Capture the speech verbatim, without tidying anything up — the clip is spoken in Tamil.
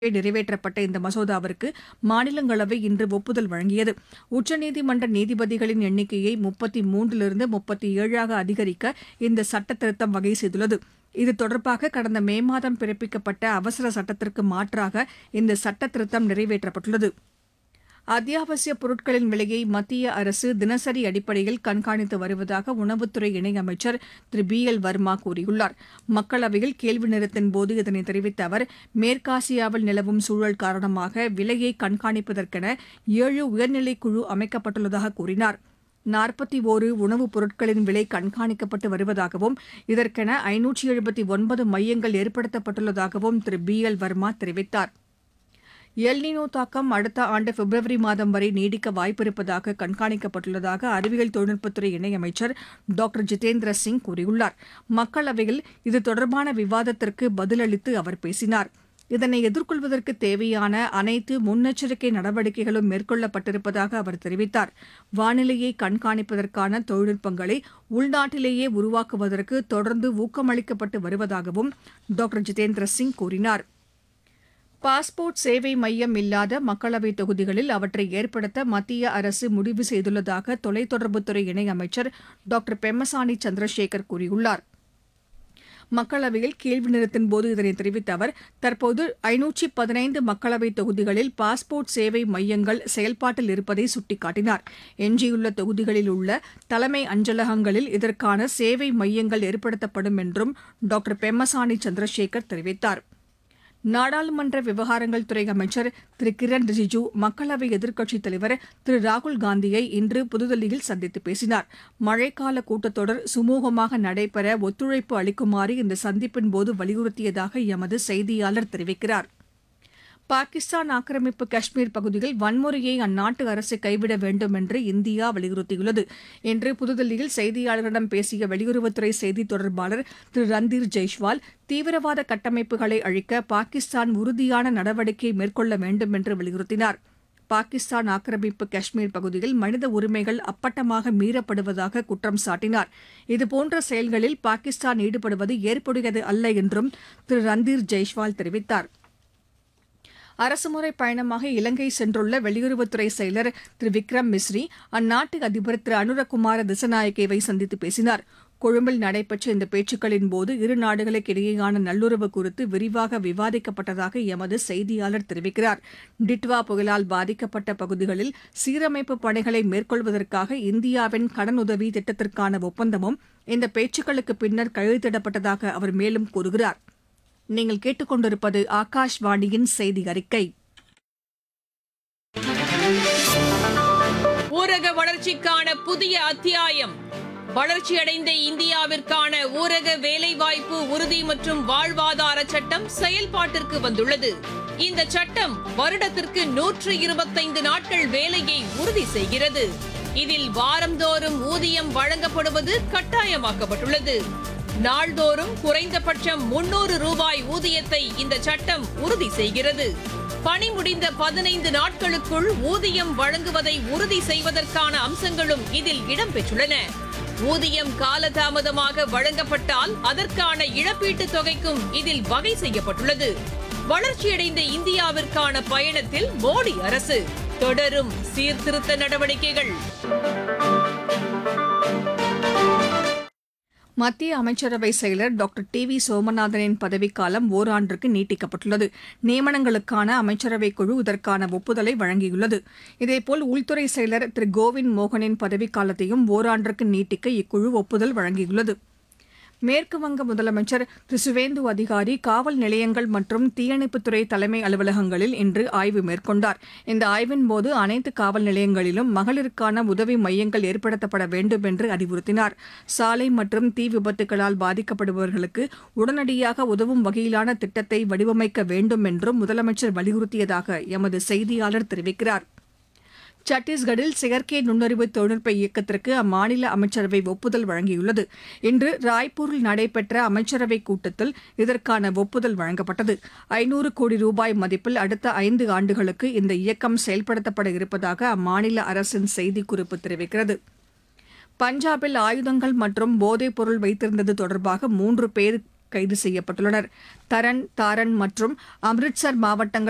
நிறைவேற்றப்பட்ட இந்த மசோதாவிற்கு மாநிலங்களவை இன்று ஒப்புதல் வழங்கியது. உச்சநீதிமன்ற நீதிபதிகளின் எண்ணிக்கையை முப்பத்து மூன்றிலிருந்து முப்பத்து ஏழாக அதிகரிக்க இந்த சட்டத்திருத்தம் வகை செய்துள்ளது. இது தொடர்பாக கடந்த மே மாதம் பிறப்பிக்கப்பட்ட அவசர சட்டத்திற்கு மாற்றாக இந்த சட்டத்திருத்தம் நிறைவேற்றப்பட்டுள்ளது. அத்தியாவசியப் பொருட்களின் விலையை மத்திய அரசு தினசரி அடிப்படையில் கண்காணித்து வருவதாக உணவுத்துறை இணையமைச்சர் திரு பி எல் வர்மா கூறியுள்ளார். மக்களவையில் கேள்வி நேரத்தின்போது இதனை தெரிவித்த அவர், மேற்காசியாவில் நிலவும் சூழல் காரணமாக விலையை கண்காணிப்பதற்கென ஏழு உயர்நிலைக் குழு அமைக்கப்பட்டுள்ளதாக கூறினார். நாற்பத்தி ஒன்று உணவுப் பொருட்களின் விலை கண்காணிக்கப்பட்டு வருவதாகவும் இதற்கென ஐநூற்று எழுபத்தி ஒன்பது மையங்கள் ஏற்படுத்தப்பட்டுள்ளதாகவும் திரு பி எல் வர்மா தெரிவித்தார். எல்னினோ தாக்கம் அடுத்த ஆண்டு பிப்ரவரி மாதம் வரை நீடிக்க வாய்ப்பிருப்பதாக கண்காணிக்கப்பட்டுள்ளதாக அறிவியல் தொழில்நுட்பத்துறை இணையமைச்சர் டாக்டர் ஜிதேந்திர சிங் கூறியுள்ளார். மக்களவையில் இது தொடர்பான விவாதத்திற்கு பதிலளித்து அவர் பேசினார். இதனை எதிர்கொள்வதற்கு தேவையான அனைத்து முன்னெச்சரிக்கை நடவடிக்கைகளும் மேற்கொள்ளப்பட்டிருப்பதாக அவர் தெரிவித்தார். வானிலையை கண்காணிப்பதற்கான தொழில்நுட்பங்களை உள்நாட்டிலேயே உருவாக்குவதற்கு தொடர்ந்து ஊக்கமளிக்கப்பட்டு வருவதாகவும் டாக்டர் ஜிதேந்திர சிங் கூறினார். பாஸ்போர்ட் சேவை மையம் இல்லாத மக்களவைத் தொகுதிகளில் அவற்றை ஏற்படுத்த மத்திய அரசு முடிவு செய்துள்ளதாக தொலைத்தொடர்புத்துறை இணையமைச்சர் டாக்டர் பெம்மசானி சந்திரசேகர் கூறியுள்ளார். மக்களவையில் கேள்வி நேரத்தின்போது இதனை தெரிவித்த அவர், தற்போது ஐநூற்று பதினைந்து மக்களவைத் தொகுதிகளில் பாஸ்போர்ட் சேவை மையங்கள் செயல்பாட்டில் இருப்பதை சுட்டிக்காட்டினார். எஞ்சியுள்ள தொகுதிகளில் உள்ள தலைமை அஞ்சலகங்களில் இதற்கான சேவை மையங்கள் ஏற்படுத்தப்படும் என்றும் டாக்டர் பெம்மசானி சந்திரசேகர் தெரிவித்தார். நாடாளுமன்ற விவகாரங்கள் துறை அமைச்சர் திரு கிரண் ரிஜிஜூ மக்களவை எதிர்க்கட்சித் தலைவர் திரு ராகுல் காந்தியை இன்று புதுதில்லியில் சந்தித்து பேசினார். மழைக்கால கூட்டத்தொடர் சுமூகமாக நடைபெற ஒத்துழைப்பு அளிக்குமாறு இந்த சந்திப்பின்போது வலியுறுத்தியதாக எமது செய்தியாளர் தெரிவிக்கிறார். பாகிஸ்தான் ஆக்கிரமிப்பு காஷ்மீர் பகுதியில் வன்முறையை அந்நாட்டு அரசு கைவிட வேண்டும் என்று இந்தியா வலியுறுத்தியுள்ளது. இன்று புதுதில்லியில் செய்தியாளர்களிடம் பேசிய வெளியுறவுத்துறை செய்தித் தொடர்பாளர் திரு ரந்தீர் ஜெய்ஷ்வால், தீவிரவாத கட்டமைப்புகளை அழிக்க பாகிஸ்தான் உறுதியான நடவடிக்கை மேற்கொள்ள வேண்டும் என்று வலியுறுத்தினார். பாகிஸ்தான் ஆக்கிரமிப்பு காஷ்மீர் பகுதியில் மனித உரிமைகள் அப்பட்டமாக மீறப்படுவதாக குற்றம் சாட்டினார். இதுபோன்ற செயல்களில் பாகிஸ்தான் ஈடுபடுவது ஏற்புடையது அல்ல என்றும் திரு ரந்தீர் ஜெய்ஷ்வால் தெரிவித்தார். அரசுமுறை பயணமாக இலங்கை சென்றுள்ள வெளியுறவுத்துறை செயலர் திரு விக்ரம் மிஸ்ரி அந்நாட்டு அதிபர் திரு அனுரகுமார திசநாயக்கேவை சந்தித்து பேசினார். கொழும்பில் நடைபெற்ற இந்த பேச்சுக்களின்போது இரு நாடுகளுக்கு இடையேயான நல்லுறவு குறித்து விரிவாக விவாதிக்கப்பட்டதாக எமது செய்தியாளர் தெரிவிக்கிறார். டிட்வா புயலால் பாதிக்கப்பட்ட பகுதிகளில் சீரமைப்பு பணிகளை மேற்கொள்வதற்காக இந்தியாவின் கடனுதவி திட்டத்திற்கான ஒப்பந்தமும் இந்த பேச்சுக்களுக்கு பின்னர் கையெழுத்திடப்பட்டதாக அவர் மேலும் கூறுகிறார். நீங்கள் கேட்டுக்கொண்டிருப்பது ஆகாஷ்வாணியின் செய்தி அறிக்கை. ஊரக வளர்ச்சிக்கான புதிய அத்தியாயம். வளர்ச்சியடைந்த இந்தியாவிற்கான ஊரக வேலைவாய்ப்பு உறுதி மற்றும் வாழ்வாதார சட்டம் செயல்பாட்டிற்கு வந்துள்ளது. இந்த சட்டம் வருடத்திற்கு நூற்று இருபத்தைந்து நாட்கள் வேலையை உறுதி செய்கிறது. இதில் வாரந்தோறும் ஊதியம் வழங்கப்படுவது கட்டாயமாக்கப்பட்டுள்ளது. நாள்தோறும் குறைந்தபட்சம் முன்னூறு ரூபாய் ஊதியத்தை இந்த சட்டம் உறுதி செய்கிறது. பணி முடிந்த பதினைந்து நாட்களுக்குள் ஊதியம் வழங்குவதை உறுதி செய்வதற்கான அம்சங்களும் இதில் இடம்பெற்றுள்ளன. ஊதியம் காலதாமதமாக வழங்கப்பட்டால் அதற்கான இழப்பீட்டுத் தொகைக்கும் இதில் வகை செய்யப்பட்டுள்ளது. வளர்ச்சியடைந்த இந்தியாவிற்கான பயணத்தில் மோடி அரசு தொடரும் சீர்திருத்த நடவடிக்கைகள். மத்திய அமைச்சரவை செயலர் டாக்டர் டி வி சோமநாதனின் பதவிக்காலம் ஓராண்டிற்கு நீட்டிக்கப்பட்டுள்ளது. நியமனங்களுக்கான அமைச்சரவைக் குழு இதற்கான ஒப்புதலை வழங்கியுள்ளது. இதேபோல் உள்துறை செயலர் திரு கோவிந்த் மோகனின் பதவிக்காலத்தையும் ஓராண்டிற்கு நீட்டிக்க இக்குழு ஒப்புதல் வழங்கியுள்ளது. மேற்குவங்க முதலமைச்சர் திரு சுவேந்து அதிகாரி காவல் நிலையங்கள் மற்றும் தீயணைப்புத்துறை தலைமை அலுவலகங்களில் இன்று ஆய்வு மேற்கொண்டார். இந்த ஆய்வின்போது அனைத்து காவல் நிலையங்களிலும் மகளிருக்கான உதவி மையங்கள் ஏற்படுத்தப்பட வேண்டும் என்று அறிவுறுத்தினார். சாலை மற்றும் தீ விபத்துகளால் பாதிக்கப்படுபவர்களுக்கு உடனடியாக உதவும் வகையிலான திட்டத்தை வடிவமைக்க வேண்டும் என்றும் முதலமைச்சர் வலியுறுத்தியதாக எமது செய்தியாளர் தெரிவிக்கிறார். சத்தீஸ்கரில் செயற்கை நுண்ணறிவு தொழில்நுட்ப இயக்கத்திற்கு அம்மாநில அமைச்சரவை ஒப்புதல் வழங்கியுள்ளது. இன்று ராய்ப்பூரில் நடைபெற்ற அமைச்சரவைக் கூட்டத்தில் இதற்கான ஒப்புதல் வழங்கப்பட்டது. ஐநூறு கோடி ரூபாய் மதிப்பில் அடுத்த ஐந்து ஆண்டுகளுக்கு இந்த இயக்கம் செயல்படுத்தப்பட இருப்பதாக அம்மாநில அரசின் செய்திக்குறிப்பு தெரிவிக்கிறது. பஞ்சாபில் ஆயுதங்கள் மற்றும் போதைப் பொருள் வைத்திருந்தது தொடர்பாக மூன்று பேர் கைது செய்யப்பட்டுள்ளனர். தரன், தாரன் மற்றும் அம்ரிட்சர் மாவட்டங்கள்